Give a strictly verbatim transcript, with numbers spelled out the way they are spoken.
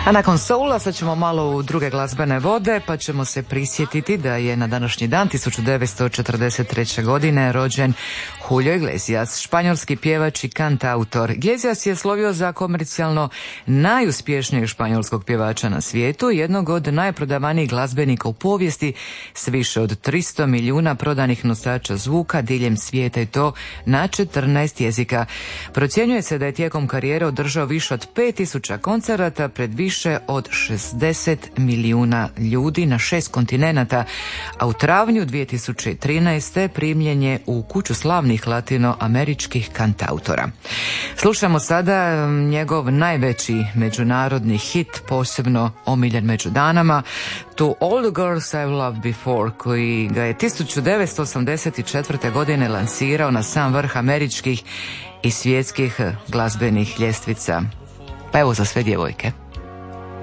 A nakon soula sad ćemo malo u druge glazbene vode, pa ćemo se prisjetiti da je na današnji dan tisuću devetsto četrdeset treće. godine rođen Julio Iglesias, španjolski pjevač i kantautor. Iglesias je slovio za komercijalno najuspješnijeg španjolskog pjevača na svijetu, jednog od najprodavanijih glazbenika u povijesti s više od tristo milijuna prodanih nosača zvuka diljem svijeta i to na četrnaest jezika. Procjenjuje se da je tijekom karijere održao više od pet tisuća koncerata pred više od šezdeset milijuna ljudi na šest kontinenata, a u travnju dvije tisuće trinaeste primljen je u kuću slavnih latinoameričkih kantautora. Slušamo sada njegov najveći međunarodni hit, posebno omiljen među danama, To All the Girls I've Loved Before, koji ga je tisuću devetsto osamdeset četvrte. godine lansirao na sam vrh američkih i svjetskih glazbenih ljestvica. Pa evo za sve djevojke.